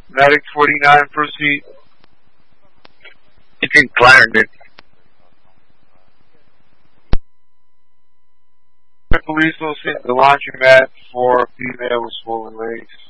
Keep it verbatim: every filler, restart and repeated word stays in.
Medic forty-nine, proceed. It's in Clarendon. Police will send the laundromat for female with swollen legs.